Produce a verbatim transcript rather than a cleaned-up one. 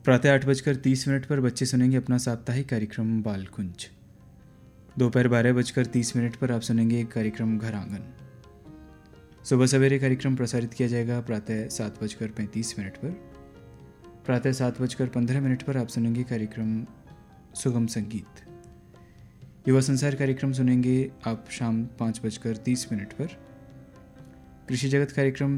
प्रातः आठ बजकर तीस मिनट पर बच्चे सुनेंगे अपना साप्ताहिक कार्यक्रम बालकुंज। दोपहर बारह बजकर तीस मिनट पर आप सुनेंगे कार्यक्रम घर आंगन। सुबह सवेरे कार्यक्रम प्रसारित किया जाएगा प्रातः सात बजकर पैंतीस मिनट पर। प्रातः सात बजकर पंद्रह मिनट पर आप सुनेंगे कार्यक्रम सुगम संगीत। युवा संसार कार्यक्रम सुनेंगे आप शाम पाँच बजकर तीस मिनट पर। कृषि जगत कार्यक्रम